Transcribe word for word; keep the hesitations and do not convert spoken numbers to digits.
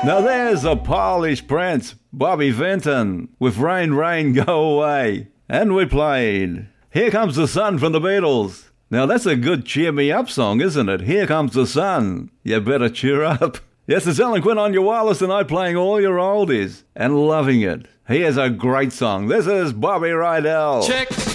Now there's a Polish prince, Bobby Vinton, with Rain, Rain, Go Away. And we played Here Comes the Sun from the Beatles. Now that's a good cheer me up song, isn't it? Here comes the sun. You better cheer up. Yes, it's Alan Quinn on your wireless tonight, playing all your oldies and loving it. He has a great song. This is Bobby Rydell. Check.